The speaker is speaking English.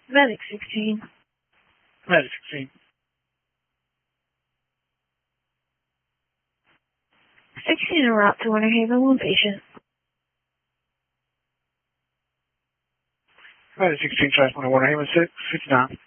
Medic 16. Medic 16. 16 en route to Winter Haven, one patient. Medic 16, try to Winter Haven 6, 59.